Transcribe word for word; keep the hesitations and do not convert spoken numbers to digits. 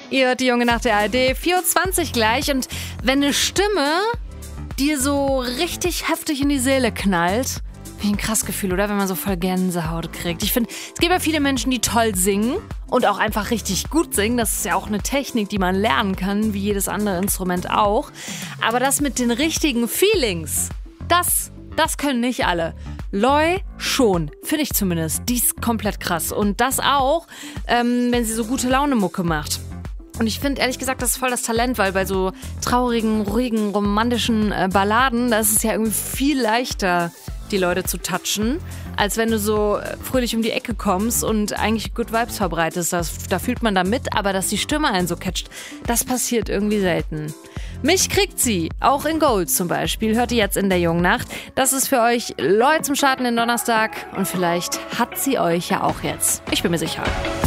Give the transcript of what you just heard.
Ihr hört die Junge Nacht der A R D, vier Uhr zwanzig gleich. Und wenn eine Stimme dir so richtig heftig in die Seele knallt, wie ein krass Gefühl, oder? Wenn man so voll Gänsehaut kriegt. Ich finde, es gibt ja viele Menschen, die toll singen und auch einfach richtig gut singen. Das ist ja auch eine Technik, die man lernen kann, wie jedes andere Instrument auch. Aber das mit den richtigen Feelings, das, das können nicht alle. Loi schon, finde ich zumindest. Die ist komplett krass. Und das auch, ähm, wenn sie so gute Laune-Mucke macht. Und ich finde, ehrlich gesagt, das ist voll das Talent, weil bei so traurigen, ruhigen, romantischen äh, Balladen, da ist es ja irgendwie viel leichter, die Leute zu touchen, als wenn du so fröhlich um die Ecke kommst und eigentlich Good Vibes verbreitest. Das, da fühlt man da mit, aber dass die Stimme einen so catcht, das passiert irgendwie selten. Mich kriegt sie, auch in Gold zum Beispiel, hört ihr jetzt in der Jungen Nacht. Das ist für euch Loi zum Starten den Donnerstag und vielleicht hat sie euch ja auch jetzt. Ich bin mir sicher.